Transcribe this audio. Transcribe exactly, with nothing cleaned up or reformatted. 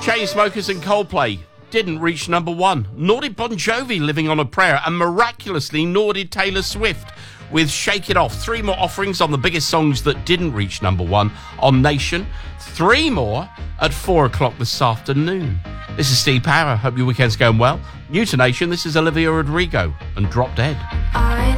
Chainsmokers and Coldplay didn't reach number one. Nor did Bon Jovi, Living on a Prayer, and miraculously, nor did Taylor Swift with Shake It Off. Three more offerings on the biggest songs that didn't reach number one on Nation. Three more at four o'clock this afternoon. This is Steve Power. Hope your weekend's going well. New to Nation, this is Olivia Rodrigo and Drop Dead. I